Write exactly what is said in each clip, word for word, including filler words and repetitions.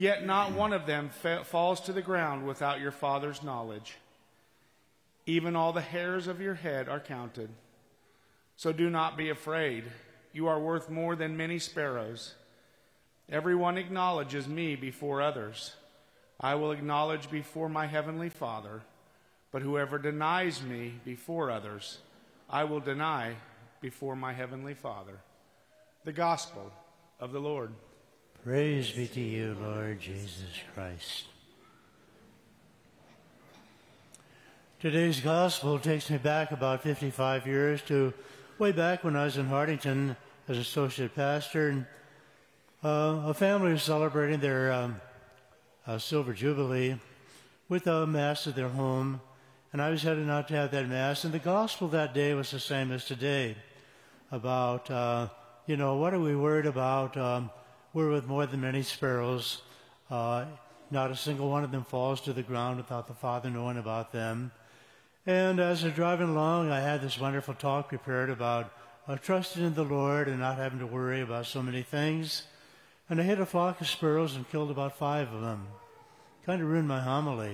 Yet not one of them fa- falls to the ground without your Father's knowledge. Even all the hairs of your head are counted. So do not be afraid. You are worth more than many sparrows. Everyone acknowledges me before others. I will acknowledge before my heavenly Father. But whoever denies me before others, I will deny before my heavenly Father. The Gospel of the Lord. Praise be to you, Lord Jesus Christ. Today's Gospel takes me back about fifty-five years to way back when I was in Hartington as associate pastor. And, uh, a family was celebrating their um, uh, Silver Jubilee with a Mass at their home. And I was heading out to have that Mass. And the Gospel that day was the same as today about, uh, you know, what are we worried about? Um, We're with more than many sparrows. Uh, not a single one of them falls to the ground without the Father knowing about them. And as I was driving along, I had this wonderful talk prepared about uh, trusting in the Lord and not having to worry about so many things. And I hit a flock of sparrows and killed about five of them. Kind of ruined my homily.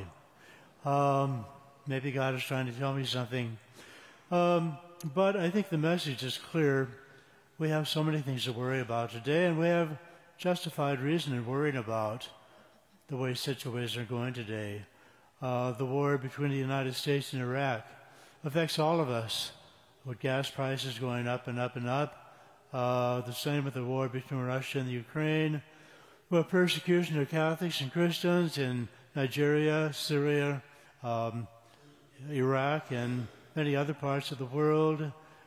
Um, maybe God is trying to tell me something. Um, but I think the message is clear. We have so many things to worry about today, and we have justified reason in worrying about the way situations are going today. Uh, the war between the United States and Iraq affects all of us, with gas prices going up and up and up. Uh, the same with the war between Russia and the Ukraine. With persecution of Catholics and Christians in Nigeria, Syria, um, Iraq, and many other parts of the world.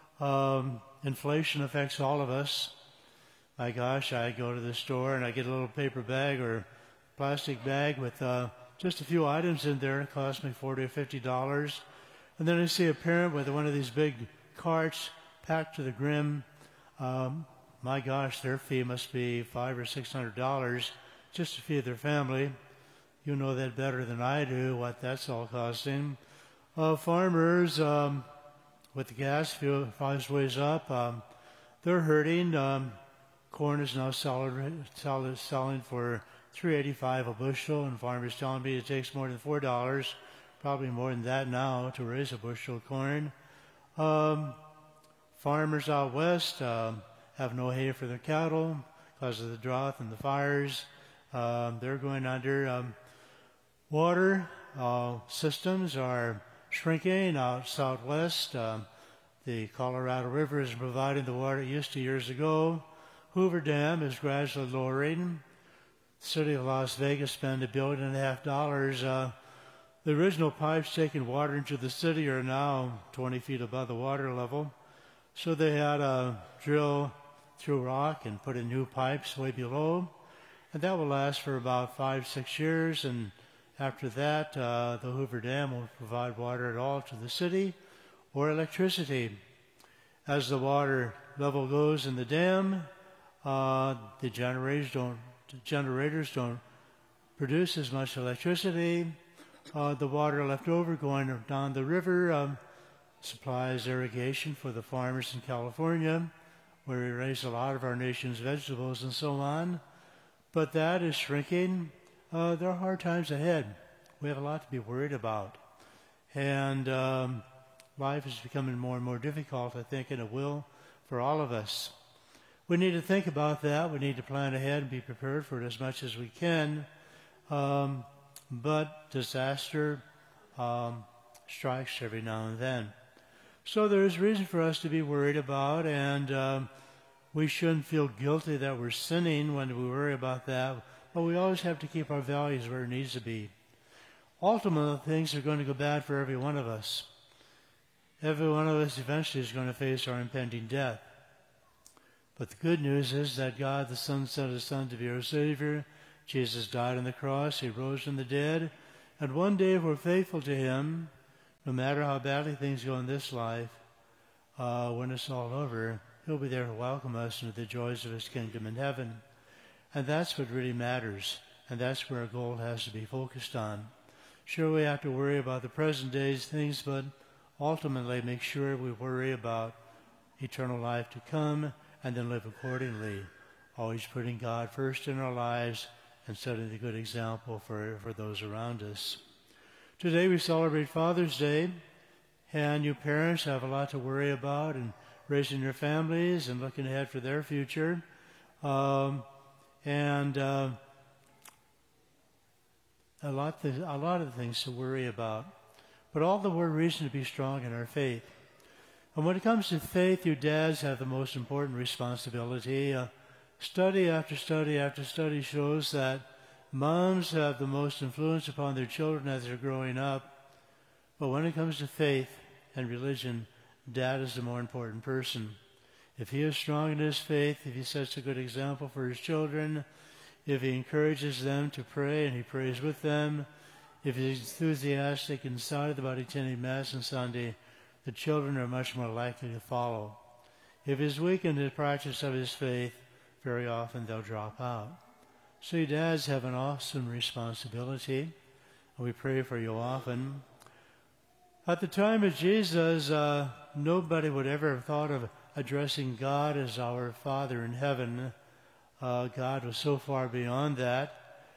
Um, inflation affects all of us. My gosh, I go to the store and I get a little paper bag or plastic bag with uh, just a few items in there. It costs me forty or fifty dollars. And then I see a parent with one of these big carts packed to the brim. Um, my gosh, their fee must be five or six hundred dollars just to feed their family. You know that better than I do, what that's all costing. Uh, farmers, um, with the gas fuel price ways up, um, they're hurting. Um, Corn is now selling, selling for three eighty-five a bushel, and farmers telling me it takes more than four dollars, probably more than that now, to raise a bushel of corn. Um, farmers out west um, have no hay for their cattle because of the drought and the fires. Um, they're going under. Um, water uh, systems are shrinking out southwest. Um, the Colorado River is providing the water it used to years ago. Hoover Dam is gradually lowering. The city of Las Vegas spent a billion and a half dollars. Uh, the original pipes taking water into the city are now twenty feet above the water level. So they had to drill through rock and put in new pipes way below. And that will last for about five, six years. And after that, uh, the Hoover Dam won't provide water at all to the city or electricity. As the water level goes in the dam, Uh, the generators don't the generators don't produce as much electricity. Uh, the water left over going down the river um, supplies irrigation for the farmers in California, where we raise a lot of our nation's vegetables and so on. But that is shrinking. Uh, there are hard times ahead. We have a lot to be worried about. And um, life is becoming more and more difficult, I think, and it will for all of us. We need to think about that. We need to plan ahead and be prepared for it as much as we can. Um, but disaster um, strikes every now and then. So there is reason for us to be worried about, and um, we shouldn't feel guilty that we're sinning when we worry about that. But we always have to keep our values where it needs to be. Ultimately, things are going to go bad for every one of us. Every one of us eventually is going to face our impending death. But the good news is that God the Son sent His Son to be our Savior. Jesus died on the cross. He rose from the dead. And one day, if we're faithful to Him, no matter how badly things go in this life, uh, when it's all over, He'll be there to welcome us into the joys of His kingdom in heaven. And that's what really matters. And that's where our goal has to be focused on. Sure, we have to worry about the present day's things, but ultimately make sure we worry about eternal life to come and then live accordingly, always putting God first in our lives and setting a good example for, for those around us. Today we celebrate Father's Day, and you parents have a lot to worry about in raising your families and looking ahead for their future. Um, and uh, a lot, th- a lot of things to worry about, but all the more reason to be strong in our faith. And when it comes to faith, you dads have the most important responsibility. Uh, study after study after study shows that moms have the most influence upon their children as they're growing up. But when it comes to faith and religion, dad is the more important person. If he is strong in his faith, if he sets a good example for his children, if he encourages them to pray and he prays with them, if he's enthusiastic and excited about attending Mass on Sunday, the children are much more likely to follow. If he's weak in the practice of his faith, very often they'll drop out. So you dads have an awesome responsibility, and we pray for you often. At the time of Jesus, uh, nobody would ever have thought of addressing God as our Father in heaven. Uh, God was so far beyond that.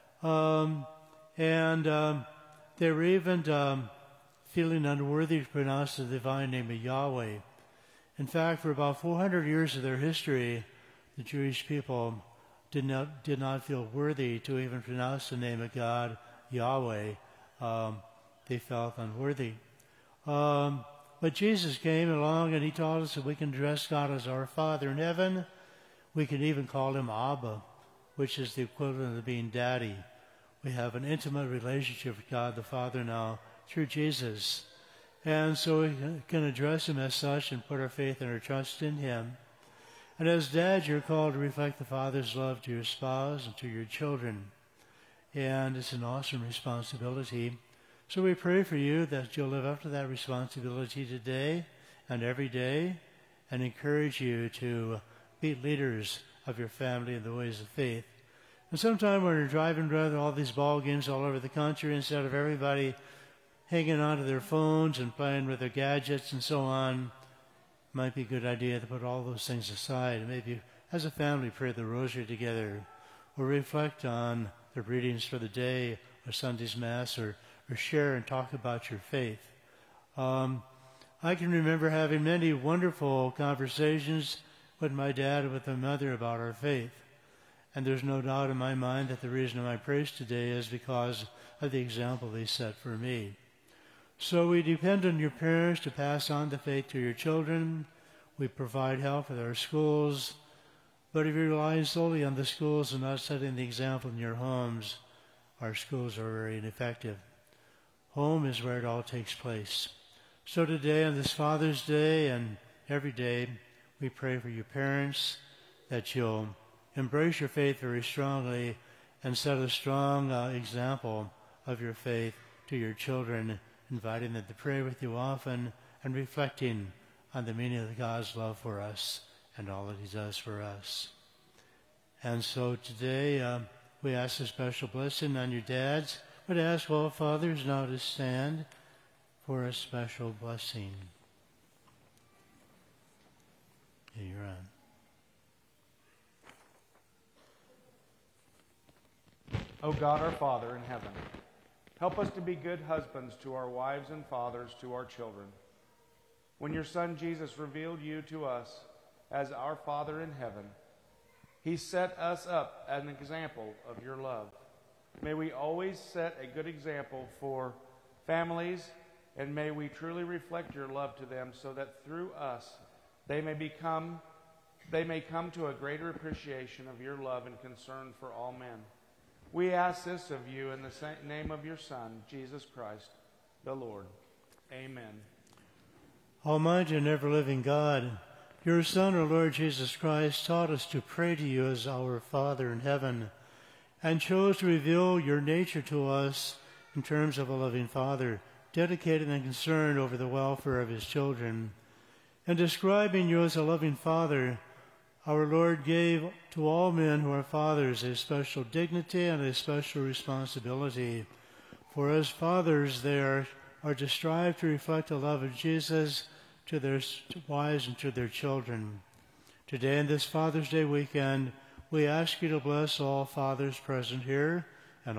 Um, and um, they were even um, feeling unworthy to pronounce the divine name of Yahweh. In fact, for about four hundred years of their history, the Jewish people did not did not feel worthy to even pronounce the name of God, Yahweh. Um, they felt unworthy. Um, but Jesus came along and he taught us that we can address God as our Father in heaven. We can even call him Abba, which is the equivalent of being Daddy. We have an intimate relationship with God the Father now through Jesus. And so we can address him as such and put our faith and our trust in him. And as dads, you're called to reflect the Father's love to your spouse and to your children. And it's an awesome responsibility. So we pray for you that you'll live up to that responsibility today and every day, and encourage you to be leaders of your family in the ways of faith. And sometime when you're driving around all these ball games all over the country, instead of everybody hanging onto their phones and playing with their gadgets and so on, might be a good idea to put all those things aside and maybe as a family pray the rosary together, or reflect on the readings for the day or Sunday's Mass, or, or share and talk about your faith. Um, I can remember having many wonderful conversations with my dad and with my mother about our faith. And there's no doubt in my mind that the reason of my praise today is because of the example they set for me. So we depend on your parents to pass on the faith to your children. We provide help with our schools. But if you rely solely on the schools and not setting the example in your homes, our schools are very ineffective. Home is where it all takes place. So today, on this Father's Day and every day, we pray for your parents that you'll embrace your faith very strongly and set a strong uh, example of your faith to your children, inviting them to pray with you often and reflecting on the meaning of God's love for us and all that he does for us. And so today uh, we ask a special blessing on your dads, but ask all fathers now to stand for a special blessing. Here you're on. O God, our Father in heaven, help us to be good husbands to our wives and fathers to our children. When your Son Jesus revealed you to us as our Father in heaven, he set us up as an example of your love. May we always set a good example for families, and may we truly reflect your love to them so that through us they may become, they may come to a greater appreciation of your love and concern for all men. We ask this of you in the name of your Son, Jesus Christ, the Lord. Amen. Almighty and ever-living God, your Son, our Lord Jesus Christ, taught us to pray to you as our Father in heaven, and chose to reveal your nature to us in terms of a loving Father, dedicated and concerned over the welfare of his children. In describing you as a loving Father, our Lord gave to all men who are fathers a special dignity and a special responsibility. For as fathers, they are, are to strive to reflect the love of Jesus to their wives and to their children. Today, in this Father's Day weekend, we ask you to bless all fathers present here,